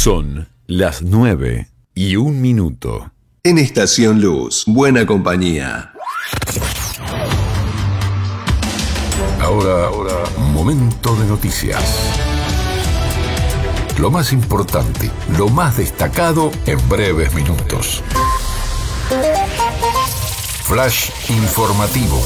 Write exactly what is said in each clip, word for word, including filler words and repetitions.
Son las nueve y un minuto. En Estación Luz, buena compañía. Ahora, ahora, momento de noticias. Lo más importante, lo más destacado en breves minutos. Flash informativo.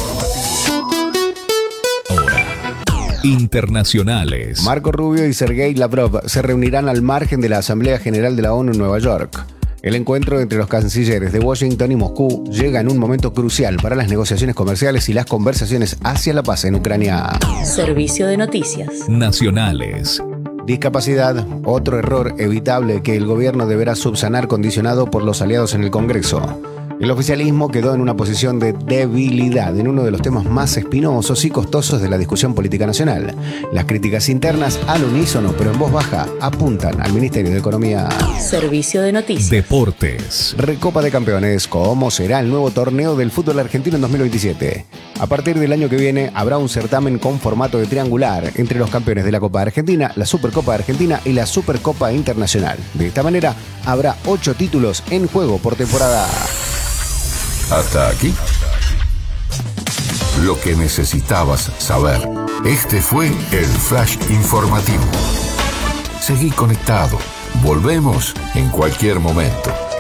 Internacionales. Marco Rubio y Sergei Lavrov se reunirán al margen de la Asamblea General de la ONU en Nueva York. El encuentro entre los cancilleres de Washington y Moscú llega en un momento crucial para las negociaciones comerciales y las conversaciones hacia la paz en Ucrania. Servicio de noticias. Nacionales. Discapacidad, otro error evitable que el gobierno deberá subsanar condicionado por los aliados en el Congreso. El oficialismo quedó en una posición de debilidad en uno de los temas más espinosos y costosos de la discusión política nacional. Las críticas internas al unísono, pero en voz baja, apuntan al Ministerio de Economía. Servicio de noticias. Deportes. Recopa de Campeones, ¿cómo será el nuevo torneo del fútbol argentino en dos mil veintisiete? A partir del año que viene habrá un certamen con formato de triangular entre los campeones de la Copa Argentina, la Supercopa Argentina y la Supercopa Internacional. De esta manera, habrá ocho títulos en juego por temporada. Hasta aquí, lo que necesitabas saber. Este fue el Flash informativo. Seguí conectado. Volvemos en cualquier momento.